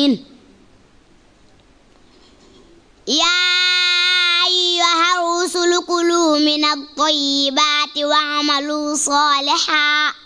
العالمين يا أيها الرسل كلوا من الطيبات واعملوا صالحا